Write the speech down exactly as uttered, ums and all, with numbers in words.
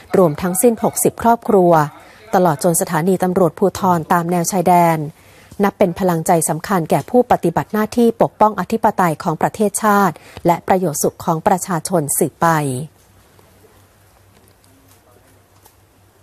รวมทั้งสิ้นหกสิบครอบครัวตลอดจนสถานีตำรวจภูธรตามแนวชายแดนนับเป็นพลังใจสำคัญแก่ผู้ปฏิบัติหน้าที่ปกป้องอธิปไตยของประเทศชาติและประโยชน์สุขของประชาชนสืบไป